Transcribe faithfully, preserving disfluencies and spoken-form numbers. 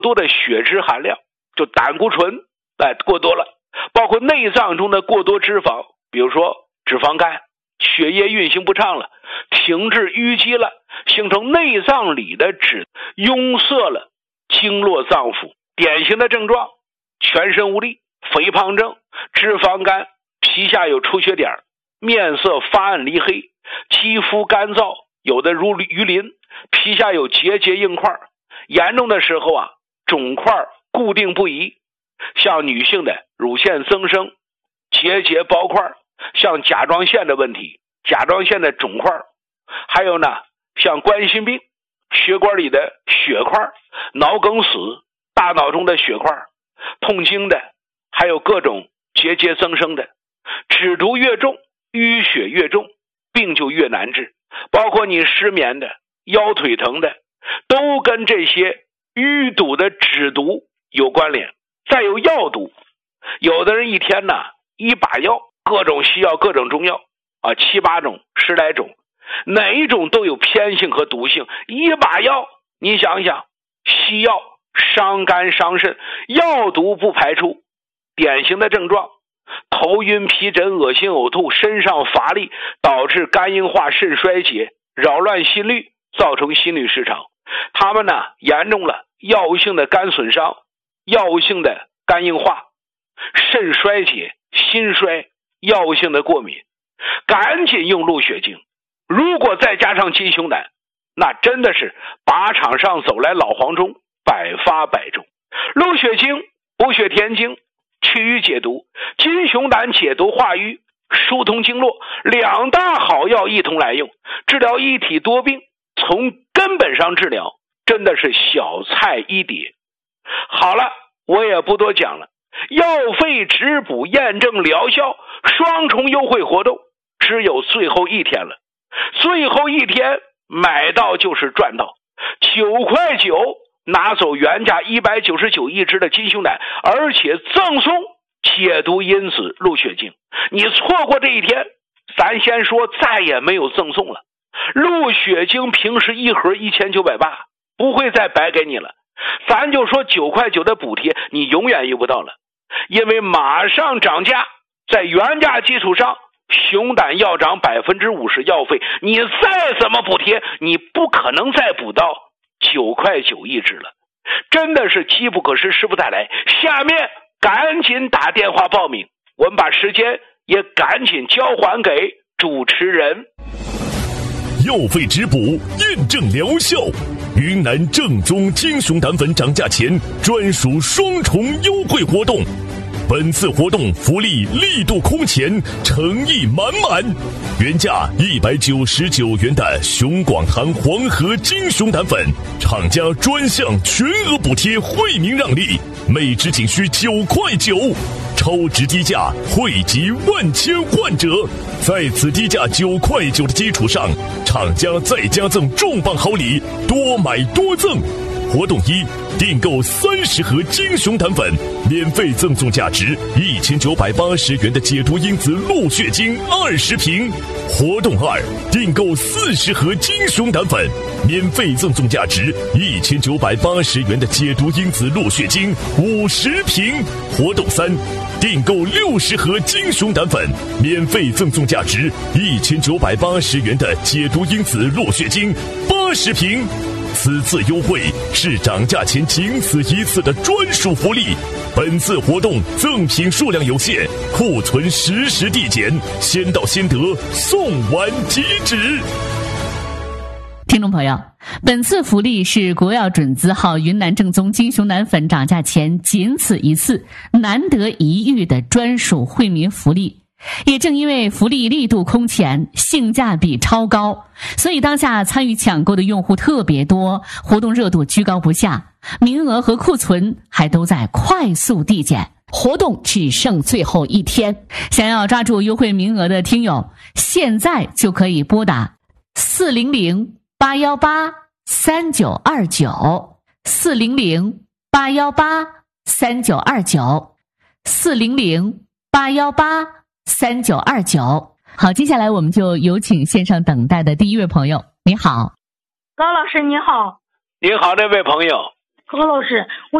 多的血脂含量，就胆固醇哎过多了，包括内脏中的过多脂肪，比如说脂肪肝，血液运行不畅了，停滞淤积了，形成内脏里的脂壅塞了经络脏腑。典型的症状：全身无力、肥胖症、脂肪肝，皮下有出血点，面色发暗黧黑，肌肤干燥，有的如鱼鳞，皮下有结节硬块，严重的时候啊，肿块固定不移，像女性的乳腺增生、结节包块，像甲状腺的问题，甲状腺的肿块，还有呢，像冠心病，血管里的血块，脑梗死，大脑中的血块，痛经的，还有各种结节增生的。脂毒越重，淤血越重，病就越难治。包括你失眠的、腰腿疼的，都跟这些淤堵的脂毒有关联。再有药毒，有的人一天呢一把药，各种西药、各种中药啊，七八种、十来种，哪一种都有偏性和毒性。一把药，你想想，西药伤肝伤肾，药毒不排出。典型的症状：头晕、皮疹、恶心、呕吐，身上乏力，导致肝硬化、肾衰竭，扰乱心律，造成心律失常。他们呢严重了，药物性的肝损伤、药物性的肝硬化、肾衰竭、心衰、药物性的过敏，赶紧用鹿血精。如果再加上金熊胆，那真的是靶场上走来老黄忠，百发百中。鹿血精补血填精，祛瘀解毒，金熊胆解毒化瘀，疏通经络，两大好药一同来用，治疗一体多病，从根本上治疗，真的是小菜一碟。好了，我也不多讲了，药费质补验证疗效双重优惠活动只有最后一天了，最后一天买到就是赚到，九块九拿走原价一百九十九一支的金熊胆，而且赠送解毒因子鹿血精。你错过这一天，咱先说再也没有赠送了。鹿血精平时一盒一千九百八，不会再白给你了。咱就说九块九的补贴，你永远用不到了，因为马上涨价，在原价基础上，熊胆要涨百分之五十药费，你再怎么补贴，你不可能再补到九块九一支了，真的是机不可失，时不再来。下面赶紧打电话报名，我们把时间也赶紧交还给主持人。 药费质补，验证疗效。云南正宗金熊胆粉涨价前专属双重优惠活动。本次活动福利力度空前，诚意满满。原价一百九十九元的熊广堂黄河金熊胆粉，厂家专项全额补贴，惠民让利，每支仅需九块九，超值低价惠及万千患者。在此低价九块九的基础上，厂家再加赠重磅好礼，多买多赠。活动一，订购三十盒金熊胆粉，免费赠送价值一千九百八十元的解毒因子鹿血精二十瓶。活动二，订购四十盒金熊胆粉，免费赠送价值一千九百八十元的解毒因子鹿血精五十瓶。活动三，订购六十盒金熊胆粉，免费赠送价值一千九百八十元的解毒因子鹿血精八十瓶。此次优惠是涨价前仅此一次的专属福利，本次活动赠品数量有限，库存实时递减，先到先得，送完即止。 听众朋友，本次福利是国药准字号云南正宗金熊胆粉涨价前仅此一次，难得一遇的专属惠民福利。也正因为福利力度空前，性价比超高，所以当下参与抢购的用户特别多，活动热度居高不下，名额和库存还都在快速递减，活动只剩最后一天。想要抓住优惠名额的听友，现在就可以拨打四零零八一八三九二九 四零零八一八三九二九 四零零八一八三九二九。好，接下来我们就有请线上等待的第一位朋友。你好， 高老师你好。 你好，这位朋友。 何老师，我